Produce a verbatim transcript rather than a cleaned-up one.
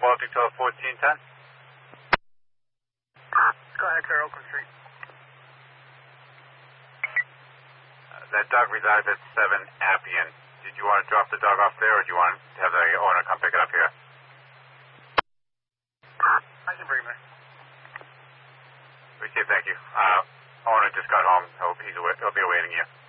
Baltic twelve fourteen ten. Go ahead, clear Oakland Street. Uh, that dog resides at seven Appian. Did you want to drop the dog off there, or do you want to have the owner come pick it up here? I can bring him there. Appreciate it, thank you. Uh, owner just got home. Hope he's away, he'll be awaiting you.